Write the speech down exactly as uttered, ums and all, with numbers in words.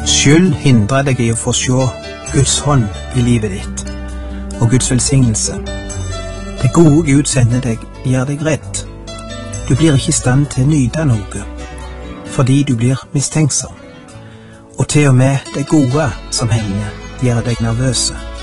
Skyld hindrer deg i å få se Guds hånd i livet ditt, og Guds velsignelse. Det gode Gud sender deg, gjør deg redd. Du blir ikke i stand til å nyte noe, fordi du blir mistenksom. Og til og med det gode som hender, gjør deg nervøse.